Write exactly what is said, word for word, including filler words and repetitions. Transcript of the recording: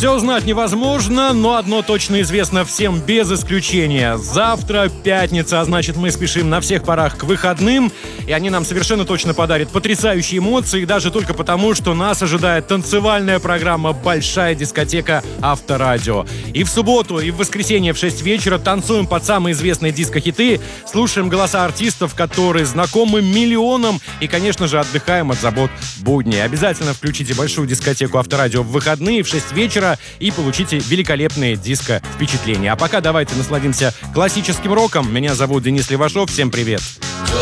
Все узнать невозможно, но одно точно известно всем без исключения. Завтра пятница, а значит, мы спешим на всех парах к выходным, и они нам совершенно точно подарят потрясающие эмоции, даже только потому, что нас ожидает танцевальная программа «Большая дискотека Авторадио». И в субботу, и в воскресенье в шесть вечера танцуем под самые известные диско-хиты, слушаем голоса артистов, которые знакомы миллионам, и, конечно же, отдыхаем от забот будней. Обязательно включите «Большую дискотеку Авторадио» в выходные в шесть вечера и получите великолепные диско-впечатления. А пока давайте насладимся классическим роком. Меня зовут Денис Левашов. Всем привет!